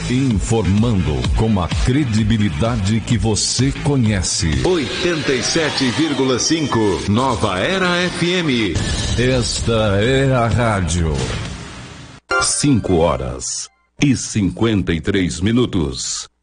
Informando com a credibilidade que você conhece. 87,5 Nova Era FM. Esta é a rádio. 5 horas e 53 minutos.